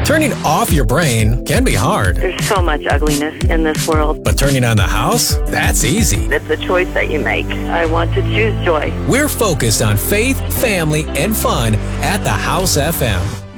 Turning off your brain can be hard, There's so much ugliness in this world. but turning on the house? That's easy. It's a choice that you make. I want to choose joy. We're focused on faith, family, and fun at the House FM.